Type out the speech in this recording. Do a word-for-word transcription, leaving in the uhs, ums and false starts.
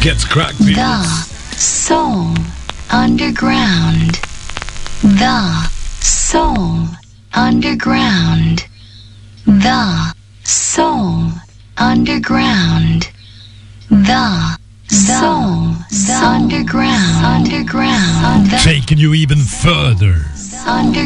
gets cracked, people. The Soul Underground. The Soul Underground. The Soul Underground. The Soul Underground. Underground. Taking you even further. Under